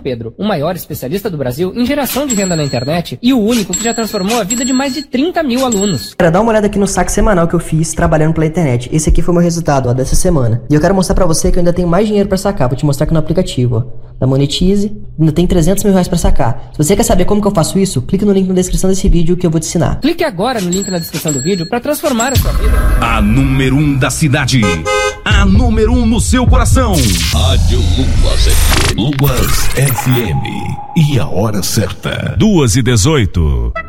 Pedro, o maior especialista do Brasil em geração de renda na internet e o único que já transformou a vida de mais de 30 mil alunos. Cara, dá uma olhada aqui no saque semanal que eu fiz trabalhando pela internet. Esse aqui foi o meu resultado, ó, dessa semana. E eu quero mostrar pra você que eu ainda tenho mais dinheiro pra sacar. Vou te mostrar aqui no aplicativo, ó. Da Monetize, ainda tem 300 mil reais pra sacar. Se você quer saber como que eu faço isso, clique no link na descrição desse vídeo que eu vou te ensinar. Clique agora no link na descrição do vídeo pra transformar a sua vida. A número 1 da cidade. A número 1 no seu coração. Rádio Luas FM. E a hora certa. 2h18.